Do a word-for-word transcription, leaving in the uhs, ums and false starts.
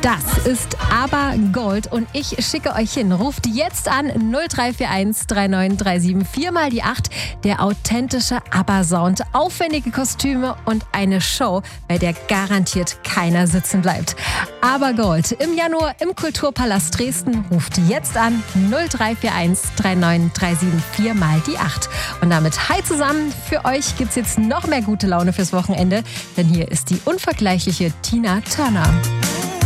Das ist Aber Gold und ich schicke euch hin. Ruft jetzt an null drei vier eins drei neun drei sieben vier mal die acht. Der authentische ABBA-Sound, aufwendige Kostüme und eine Show, bei der garantiert keiner sitzen bleibt. Aber Gold im Januar im Kulturpalast Dresden. Ruft jetzt an null drei vier eins drei neun drei sieben vier mal die acht. Und damit hi zusammen. Für euch gibt's jetzt noch mehr gute Laune fürs Wochenende, denn hier ist die unvergleichliche Tina Turner.